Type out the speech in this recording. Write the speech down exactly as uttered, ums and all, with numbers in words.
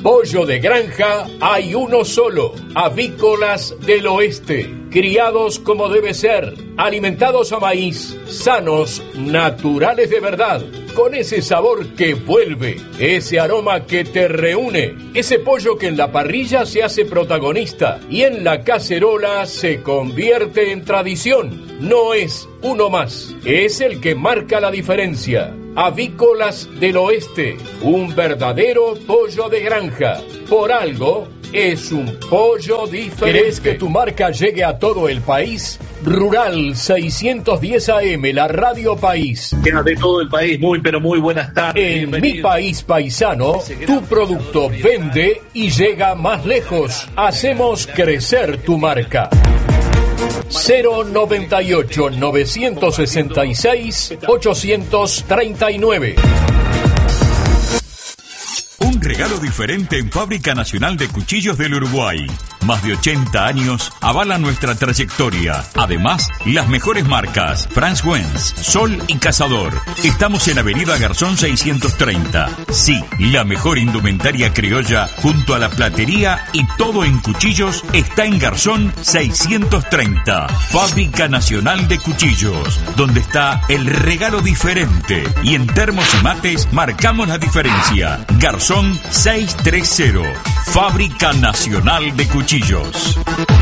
Pollo de granja hay uno solo, Avícolas del Oeste, criados como debe ser, alimentados a maíz, sanos, naturales de verdad, con ese sabor que vuelve, ese aroma que te reúne, ese pollo que en la parrilla se hace protagonista y en la cacerola se convierte en tradición. No es uno más, es el que marca la diferencia. Avícolas del Oeste, un verdadero pollo de granja. Por algo, es un pollo diferente. ¿Querés que tu marca llegue a todo el país? Rural seiscientos diez A M, la Radio País. De todo el país, muy pero muy buenas tardes. En Mi País Paisano, tu producto vende y llega más lejos. Hacemos crecer tu marca. cero noventa y ocho, novecientos sesenta y seis, ochocientos treinta y nueve. Un regalo diferente en Fábrica Nacional de Cuchillos del Uruguay. Más de ochenta años avalan nuestra trayectoria. Además, las mejores marcas: Franz Wenz, Sol y Cazador. Estamos en Avenida Garzón seiscientos treinta. Sí, la mejor indumentaria criolla junto a la platería y todo en cuchillos está en Garzón seiscientos treinta. Fábrica Nacional de Cuchillos, donde está el regalo diferente. Y en termos y mates marcamos la diferencia. Garzón seiscientos treinta. Fábrica Nacional de Cuchillos.